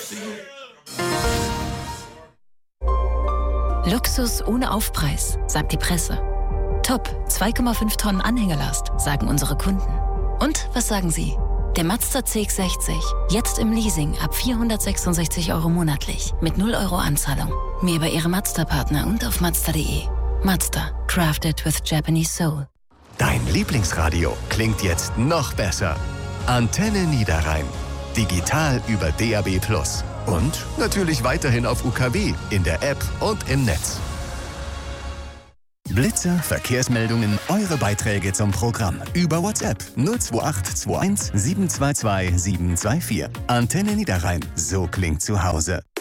Luxus ohne Aufpreis, sagt die Presse. Top, 2,5 Tonnen Anhängerlast, sagen unsere Kunden. Und was sagen Sie? Der Mazda CX-60, jetzt im Leasing ab 466 € monatlich, mit 0 € Anzahlung. Mehr bei Ihrem Mazda-Partner und auf Mazda.de. Mazda, crafted with Japanese soul. Dein Lieblingsradio klingt jetzt noch besser. Antenne Niederrhein. Digital über DAB+. Und natürlich weiterhin auf UKW, in der App und im Netz. Blitzer, Verkehrsmeldungen, eure Beiträge zum Programm. Über WhatsApp 028 21 722 724. Antenne Niederrhein. So klingt zu Hause.